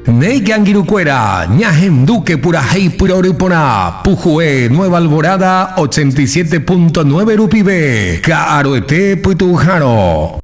Neigangirucuera, Ñajem Duque Purajei Puroripona, Pujue Nueva Alborada 87.9 Rupibe, Caroete Putujaro.